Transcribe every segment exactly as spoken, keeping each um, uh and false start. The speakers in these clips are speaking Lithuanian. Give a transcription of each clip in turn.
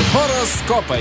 Horoskopai.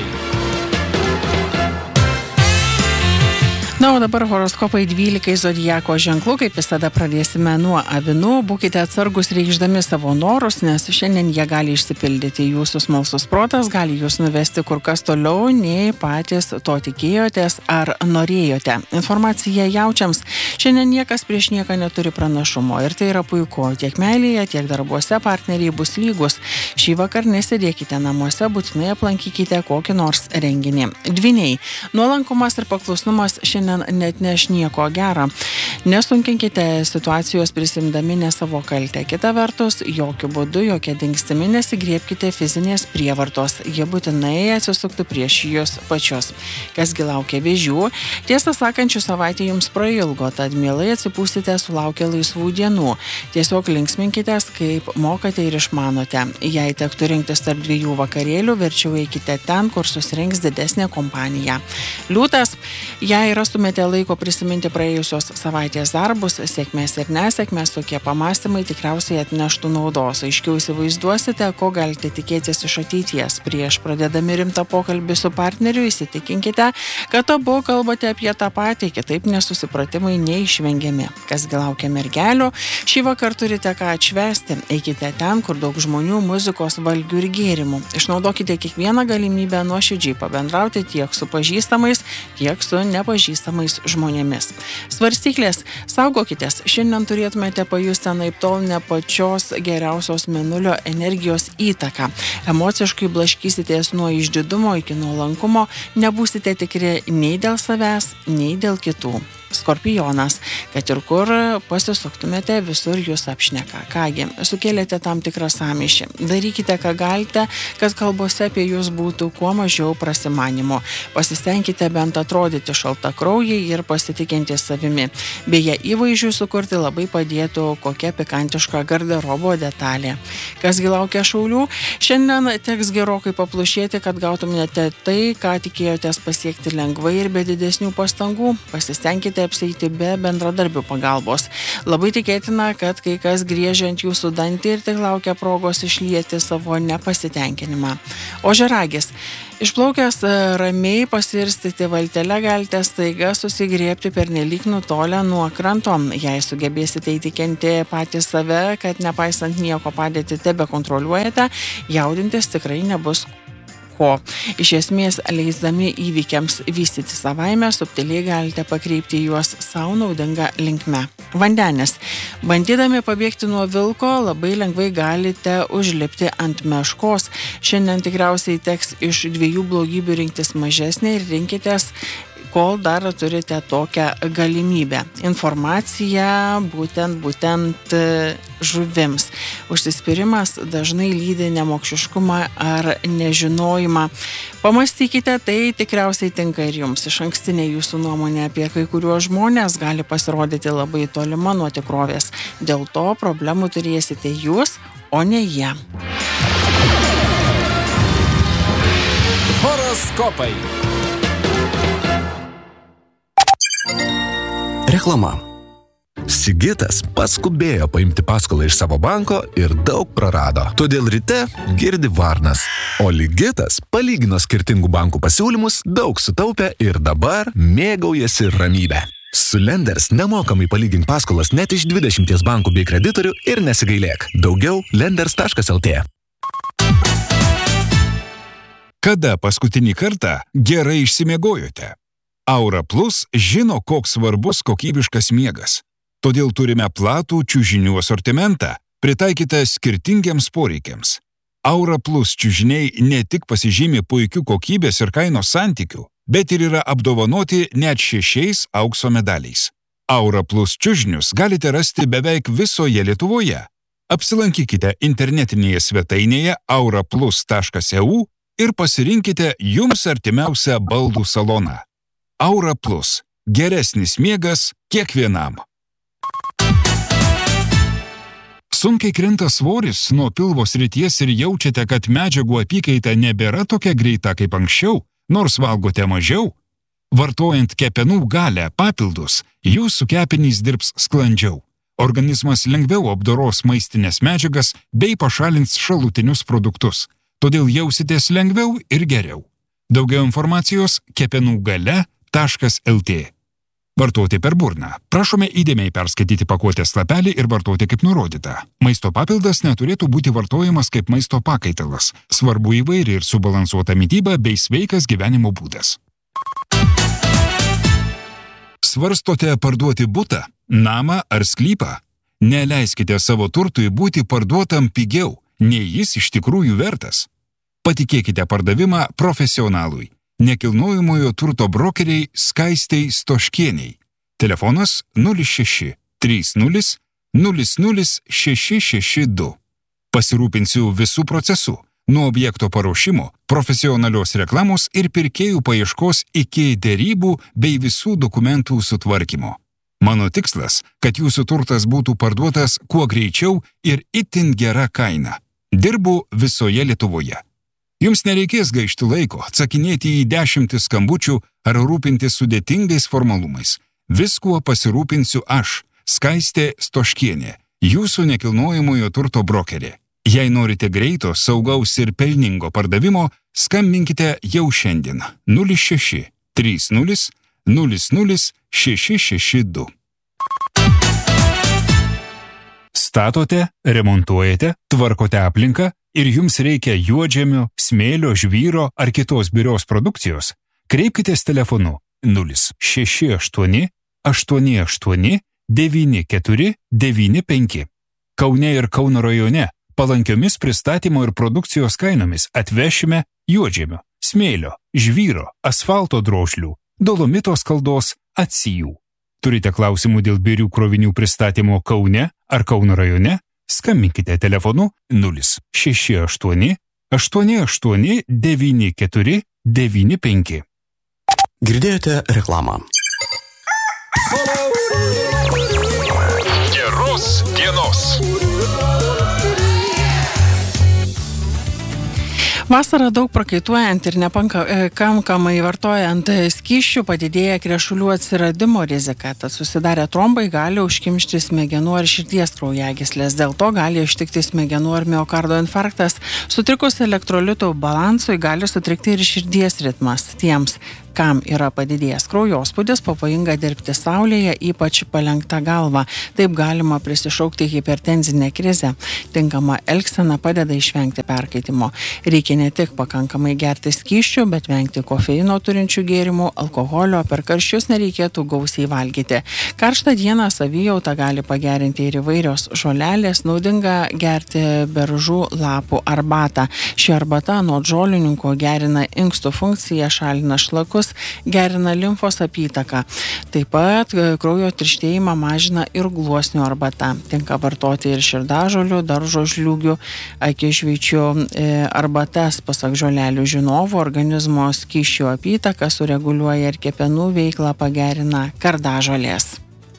Na, o dabar horoskopai dvylikai zodiako ženklų, kaip visada pradėsime nuo avinų. Būkite atsargus reikšdami savo norus, nes šiandien jie gali išsipildyti. Jūsų smalsus protas gali jūs nuvesti kur kas toliau, nei patys to tikėjotės ar norėjote. Informacija jaučiams. Šiandien niekas prieš nieką neturi pranašumo ir tai yra puiku. Tiek meilėje, tiek darbuose partneriai bus lygus. Šį vakar nesėdėkite namuose, būtinai aplankykite kokį nors renginį. Dvyniai. Nuolankumas ir paklusnumas šiandien net neš nieko gero. Nesunkinkite situacijos prisimdami ne savo kaltę. Kita vertus, jokių būdų, jokia dingstimi nesigriebkite fizinės prievartos. Jie būtinai atsisuktų prieš jūs pačios. Kasgi laukia vėžių? Tiesą sakant, šią savaitę jums prailgo, tad mielai atsipūsite sulaukę laisvų dienų. Tiesiog linksminkitės, kaip mokate ir išmanote. Jei tektų rinktis tarp dviejų vakarėlių, verčiau eikite ten, kur susirinks didesnė kompanija. Liūtas, jei rastumėte laiko prisiminti praėjusios savaitės darbus, sėkmės ir nesėkmės, tokie pamastymai tikriausiai atneštų naudos. Aiškiau įsivaizduosite, ko galite tikėtis iš ateities. Prieš pradėdami rimtą pokalbį su partneriu, įsitikinkite, kad abu kalbate apie tą patį, kitaip nesusipratimai neišvengiami. Kasgi laukia mergelių, šį vakar turite ką atšvęsti. Eikite ten, kur daug žmonių, muzikos, valgių ir gėrimų. Išnaudokite kiekvieną galimybę nuoširdžiai pabendrauti tiek su pažįstamais, tiek su nepažįstamais žmonėmis. Svarstyklės, saugokitės, šiandien turėtumėte pajusti anaiptol ne pačios geriausios mėnulio energijos įtaką. Emociškai blaškysitės nuo išdidumo iki nuolankumo, nebūsite tikri nei dėl savęs, nei dėl kitų. Skorpionas, kad ir kur pasisuktumėte, visur jūs apšneka. Kągi, sukėlėte tam tikrą sąmyšį. Darykite, ką galite, kad kalbose apie jūs būtų kuo mažiau prasimanimo. Pasistengkite bent atrodyti šaltakraujai ir pasitikinti savimi. Beje, įvaizdžiui sukurti labai padėtų kokia pikantiška garderobo detalė. Kasgi laukia šaulių? Šiandien teks gerokai paplušėti, kad gautumėte tai, ką tikėjotės pasiekti lengvai ir be didesnių pastangų. Pasistengkite apsieiti be bendradarbių pagalbos. Labai tikėtina, kad kai kas griežia ant jūsų dantį ir tik laukia progos išlieti savo nepasitenkinimą. Ožiaragis. Išplaukęs ramiai pasirstyti valtelę galite staiga susigriebti pernelyg nutolę nuo kranto. Jei sugebėsite įtikinti patys save, kad nepaisant nieko padėtį tebe kontroliuojate, jaudintis tikrai nebus ko. Iš esmės, leisdami įvykiams vystyti savaime, subtiliai galite pakreipti juos savo naudingą linkme. Vandenis. Bandydami pabėgti nuo vilko, labai lengvai galite užlipti ant meškos. Šiandien tikriausiai teks iš dviejų blogybių rinktis mažesnį ir rinkitės, kol dar turite tokią galimybę. Informacija būtent, būtent žuvims. Užsispyrimas dažnai lydi nemokšiškumą ar nežinojimą. Pamastykite, tai tikriausiai tinka ir jums. Išankstinė jūsų nuomonė apie kai kuriuos žmonės gali pasirodyti labai tolima nuo tikrovės. Dėl to problemų turėsite jūs, o ne jie. Horoskopai. Reklama. Sigitas paskubėjo paimti paskolą iš savo banko ir daug prarado. Todėl ryte girdi varnas. O Ligitas palygino skirtingų bankų pasiūlymus, daug sutaupė ir dabar mėgaujasi ramybę. Su Lenders nemokamai palygink paskolas net iš dvidešimties bankų bei kreditorių ir nesigailėk. Daugiau lenders taškas lt. Kada paskutinį kartą gerai išsimiegojote? Aura Plus žino, koks svarbus kokybiškas miegas. Todėl turime platų čiužinių asortimentą, pritaikytą skirtingiems poreikiams. Aura Plus čiužiniai ne tik pasižymi puikių kokybės ir kainos santykių, bet ir yra apdovanoti net šešiais aukso medaliais. Aura Plus čiužinius galite rasti beveik visoje Lietuvoje. Apsilankykite internetinėje svetainėje aura plus taškas e u ir pasirinkite jums artimiausią baldų saloną. Aura Plus. Geresnis miegas kiekvienam. Sunkiai krenta svoris nuo pilvo srities ir jaučiate, kad medžiagų apykaita nebėra tokia greita kaip anksčiau, nors valgote mažiau? Vartojant kepenų galę papildus, jūsų kepenys dirbs sklandžiau. Organizmas lengviau apdoros maistinės medžiagas bei pašalins šalutinius produktus. todėl jausitės lengviau ir geriau. Daugiau informacijos kepenų galia taškas lt. Vartoti per burną. Prašome įdėmiai perskaityti pakuotės lapelį ir vartoti kaip nurodyta. Maisto papildas neturėtų būti vartojamas kaip maisto pakaitalas. Svarbu įvairi ir subalansuota mityba bei sveikas gyvenimo būdas. Svarstote parduoti butą, namą ar sklypą? Neleiskite savo turtui būti parduotam pigiau, nei jis iš tikrųjų vertas. Patikėkite pardavimą profesionalui. Nekilnojamojo turto brokeriai Skaistei Stoškieniai. Telefonas nulis šeši trys nulis nulis nulis šeši šeši du. Pasirūpinsiu visų procesų, nuo objekto paruošimo, profesionalios reklamos ir pirkėjų paieškos iki derybų bei visų dokumentų sutvarkymo. Mano tikslas, kad jūsų turtas būtų parduotas kuo greičiau ir itin gera kaina. Dirbu visoje Lietuvoje. Jums nereikės gaišti laiko, atsakinėti į dešimtis skambučių ar rūpintis sudėtingais formalumais. Viskuo pasirūpinsiu aš, Skaistė Stoškienė, jūsų nekilnojamojo turto brokerė. Jei norite greito, saugaus ir pelningo pardavimo, skambinkite jau šiandien nulis šeši trys nulis nulis nulis šeši šeši du. Statote, remontuojate, tvarkote aplinką ir jums reikia juodžemio, smėlio, žvyro ar kitos birios produkcijos, kreipkitės telefonu nulis šeši aštuoni aštuoni aštuoni devyni keturi devyni penki. Kaune ir Kauno rajone palankiomis pristatymo ir produkcijos kainomis atvešime juodžemio, smėlio, žvyro, asfalto drožlių, dolomito skaldos, atsijų. Turite klausimų dėl birių krovinių pristatymo Kaune ar Kauno rajone? Skambinkite telefonu nulis šeši aštuoni aštuoni aštuoni devyni keturi devyni penki. Girdėjote reklamą. Geros dienos. Vasarą daug prakaituojant ir nepakankamai vartojant skysčių padidėja krešulių atsiradimo rizika, tad susidarę trombai gali užkimšti smegenų ar širdies kraujagyslės. Dėl to gali ištikti smegenų ar miokardo infarktas. Sutrikus elektrolitų balansui gali sutrikti ir širdies ritmas. Tiems, kam yra padidėjęs kraujospūdis, pavojinga dirbti saulėje, ypač palenkta galva. Taip galima prisišaukti hipertenzinę krizę. Tinkama elgsena padeda išvengti perkaitimo. Reikia ne tik pakankamai gerti skysčių, bet vengti kofeino turinčių gėrimų, alkoholio, per karščius nereikėtų gausiai valgyti. Karštą dieną savijautą gali pagerinti ir įvairios žolelės, naudinga gerti beržų lapų arbatą. Ši arbata anot žolininko gerina inkstų funkciją, šalina šlakus, gerina limfos apytaką. Taip pat kraujo tirštėjimą mažina ir gluosnių arbata. Tinka vartoti ir širdažolių, daržo žliūgių, akižvyčių arbatas. Pasak žolelių žinovų, organizmo skysčių apytaką sureguliuoja ir kepenų veiklą pagerina kardažolės.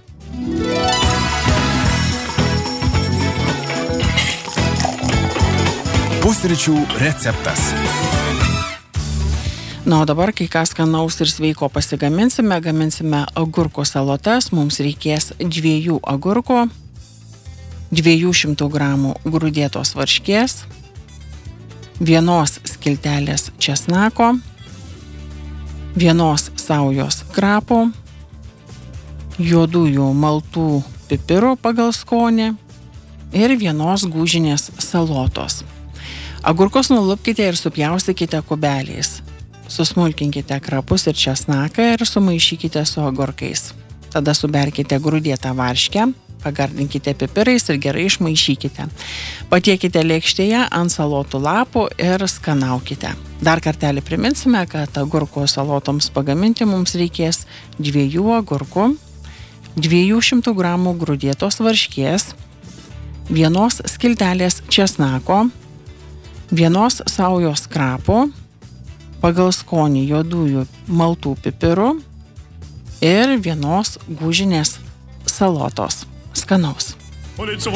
Pusryčių receptas. Na, o dabar, kai ką skanaus ir sveiko pasigaminsime, gaminsime agurkų salotas. Mums reikės dviejų agurkų, dviejų šimtų gramų grūdėtos varškės, vienos skiltelės česnako, vienos saujos krapų, juodųjų maltų pipirų pagal skonį ir vienos gūžinės salotos. Agurkus nulupkite ir supjaustykite kubeliais. Susmulkinkite krapus ir česnaką ir sumaišykite su agurkais. Tada suberkite grūdėtą varškę, pagardinkite pipirais ir gerai išmaišykite. Patiekite lėkštėje ant salotų lapų ir skanaukite. Dar kartelį priminsime, kad agurkų salotoms pagaminti mums reikės dviejų agurkų, dviejų šimtų gramų grūdėtos varškės, vienos skiltelės česnako, vienos saujos krapų, pagal skonį juodųjų maltų pipirų ir vienos gūžinės salotos. Skanaus.